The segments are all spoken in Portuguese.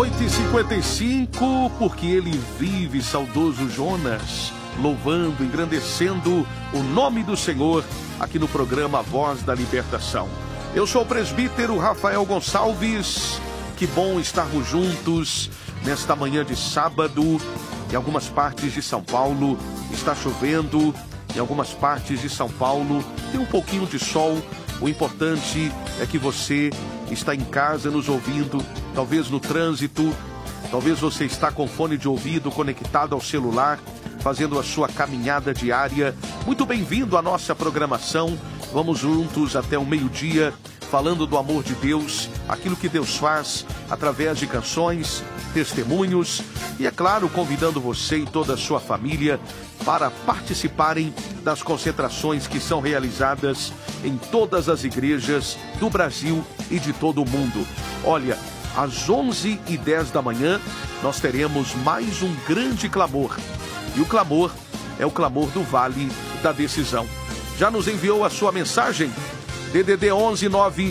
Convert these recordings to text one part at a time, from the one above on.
8h55, porque ele vive, saudoso Jonas, louvando, engrandecendo o nome do Senhor aqui no programa Voz da Libertação. Eu sou o presbítero Rafael Gonçalves. Que bom estarmos juntos nesta manhã de sábado. Em algumas partes de São Paulo está chovendo, em algumas partes de São Paulo tem um pouquinho de sol. O importante é que você está em casa nos ouvindo, talvez no trânsito, talvez você está com fone de ouvido conectado ao celular, fazendo a sua caminhada diária. Muito bem-vindo à nossa programação. Vamos juntos até o meio-dia, falando do amor de Deus, aquilo que Deus faz através de canções, testemunhos e, é claro, convidando você e toda a sua família para participarem das concentrações que são realizadas em todas as igrejas do Brasil e de todo o mundo. Olha, às 11h10 da manhã, nós teremos mais um grande clamor. E o clamor é o clamor do Vale da Decisão. Já nos enviou a sua mensagem? DDD 11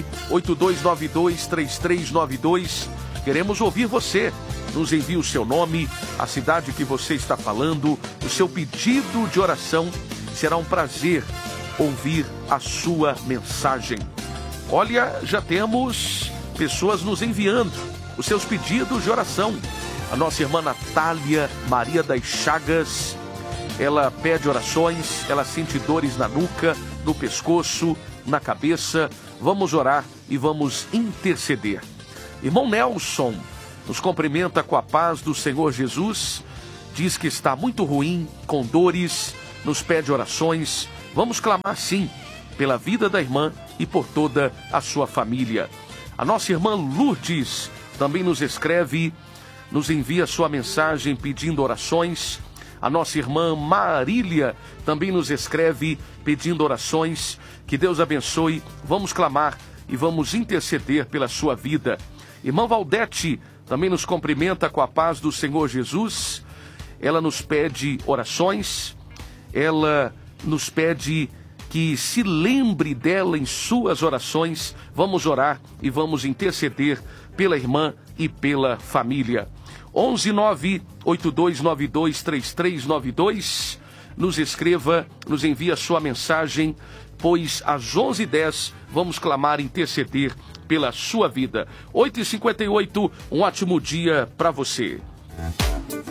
98292 3392. Queremos ouvir você. Nos envie o seu nome, a cidade que você está falando, o seu pedido de oração. Será um prazer ouvir a sua mensagem. Olha, já temos pessoas nos enviando os seus pedidos de oração. A nossa irmã Natália Maria das Chagas, ela pede orações, ela sente dores na nuca, no pescoço, na cabeça. Vamos orar e vamos interceder. Irmão Nelson nos cumprimenta com a paz do Senhor Jesus, diz que está muito ruim, com dores, nos pede orações. Vamos clamar sim, pela vida da irmã e por toda a sua família. A nossa irmã Lourdes também nos escreve, nos envia sua mensagem pedindo orações. A nossa irmã Marília também nos escreve pedindo orações. Que Deus abençoe. Vamos clamar e vamos interceder pela sua vida. Irmã Valdete também nos cumprimenta com a paz do Senhor Jesus. Ela nos pede orações. Ela nos pede que se lembre dela em suas orações. Vamos orar e vamos interceder pela irmã e pela família. 11 98292 3392. Nos escreva, nos envie a sua mensagem, pois às 11h10 vamos clamar e interceder pela sua vida. 8h58, um ótimo dia para você.